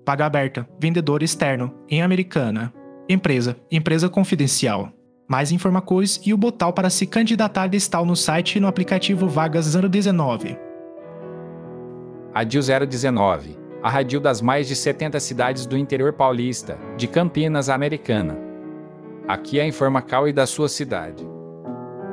Vaga aberta. Vendedor externo. Em Americana. Empresa. Empresa confidencial. Mais informações e o botão para se candidatar está no site e no aplicativo Vagas 019. Rádio 019. A rádio das mais de 70 cidades do interior paulista, de Campinas, Americana. Aqui é a Informacal e da sua cidade.